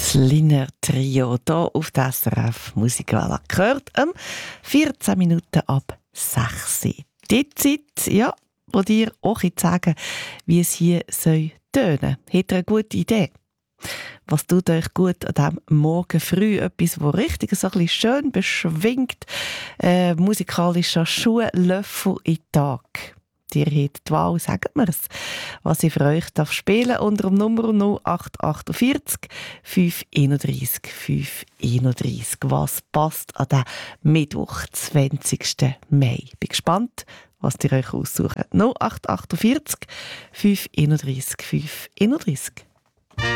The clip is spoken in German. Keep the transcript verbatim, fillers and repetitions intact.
Das Liner Trio hier auf der S R F Musikwelle gehört um vierzehn Minuten ab sechs Uhr. Die Zeit, ja, wo dir auch sagen, wie es hier soll tönen. Habt ihr eine gute Idee? Was tut euch gut an diesem Morgen früh? Etwas, das richtig so ein bisschen schön beschwingt, äh, musikalischer Schuhlöffel in den Tag. Ihr habt die Wahl, sagt mir's, was ich für euch darf spielen unter dem Nummer null acht vier acht fünf einunddreißig fünf einunddreißig. Was passt an den Mittwoch, zwanzigsten Mai? Bin gespannt, was ihr euch aussucht. null acht vier acht fünf einunddreißig fünf einunddreißig.